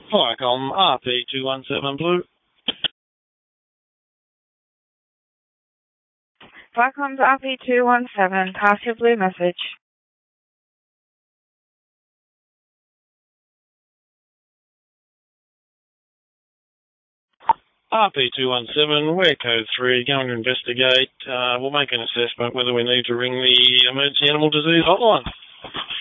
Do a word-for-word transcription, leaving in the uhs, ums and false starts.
Viacom R P two one seven Blue. Viacom's R P two one seven, pass your blue message. R P two one seven, we're code three, going to investigate. Uh, we'll make an assessment whether we need to ring the emergency animal disease hotline.